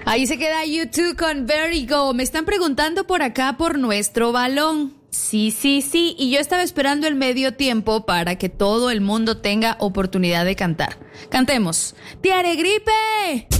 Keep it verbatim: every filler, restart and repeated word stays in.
Ahí se queda YouTube con Vertigo. Me están preguntando por acá por nuestro balón. Sí, sí, sí. Y yo estaba esperando el medio tiempo para que todo el mundo tenga oportunidad de cantar. Cantemos. ¡Te haré gripe!